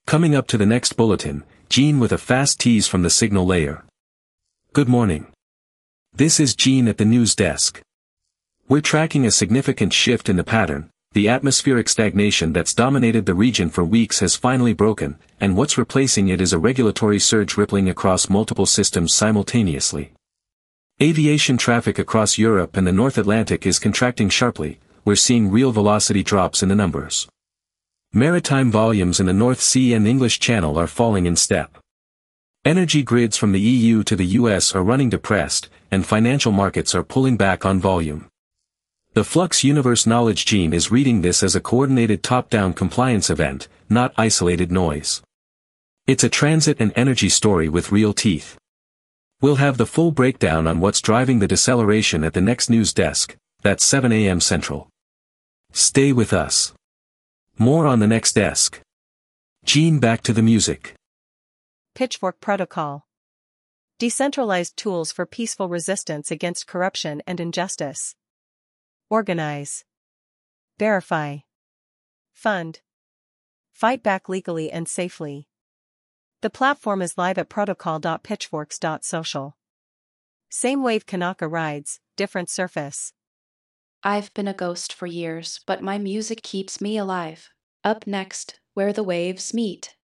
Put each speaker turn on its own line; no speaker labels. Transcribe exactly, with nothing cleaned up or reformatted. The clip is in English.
Coming up to the next bulletin, Gene with a fast tease from the signal layer. Good morning. This is Gene at the news desk. We're tracking a significant shift in the pattern. The atmospheric stagnation that's dominated the region for weeks has finally broken, and what's replacing it is a regulatory surge rippling across multiple systems simultaneously. Aviation traffic across Europe and the North Atlantic is contracting sharply. We're seeing real velocity drops in the numbers. Maritime volumes in the North Sea and English Channel are falling in step. Energy grids from the E U to the U S are running depressed, and financial markets are pulling back on volume. The Flux Universe Knowledge Gene is reading this as a coordinated top-down compliance event, not isolated noise. It's a transit and energy story with real teeth. We'll have the full breakdown on what's driving the deceleration at the next news desk. That's seven A M Central. Stay with us. More on the next desk. Gene, back to the music.
Pitchfork Protocol. Decentralized tools for peaceful resistance against corruption and injustice. Organize. Verify. Fund. Fight back legally and safely. The platform is live at protocol dot pitchforks dot social. Same wave Kanaka rides, different surface.
I've been a ghost for years, but my music keeps me alive. Up next, Where the Waves Meet.